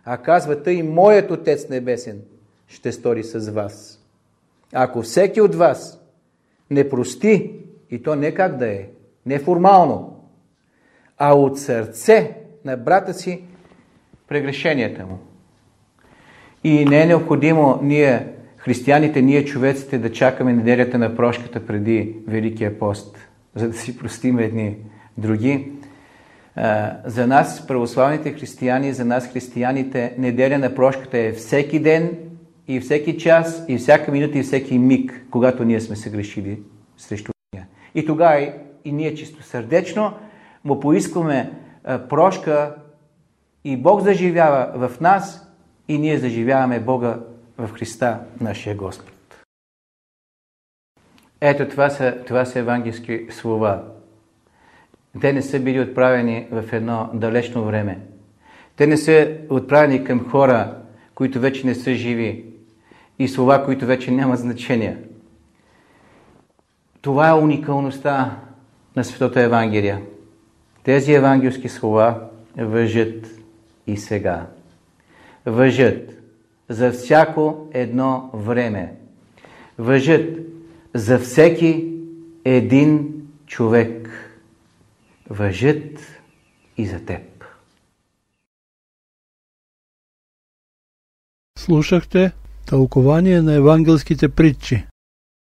А казва, тъй моят Отец Небесен ще стори с вас. Ако всеки от вас не прости, и то не как да е, не формално, а от сърце на брата си прегрешенията му. И не е необходимо ние, християните, ние човеците, да чакаме неделята на прошката преди Великия пост, за да си простим едни други. За нас, православните християни, за нас християните, неделя на прошката е всеки ден и всеки час, и всяка минута, и всеки миг, когато ние сме се грешили срещу нея. И тогава и ние чистосърдечно му поискаме прошка и Бог заживява в нас и ние заживяваме Бога в Христа, нашия Господ. Ето това са евангелски слова. Те не са били отправени в едно далечно време. Те не са отправени към хора, които вече не са живи и слова, които вече нямат значение. Това е уникалността на Светото Евангелие. Тези евангелски слова важат и сега. Важат за всяко едно време. Важат за всеки един човек. Важат и за теб. Слушахте тълкование на евангелските притчи.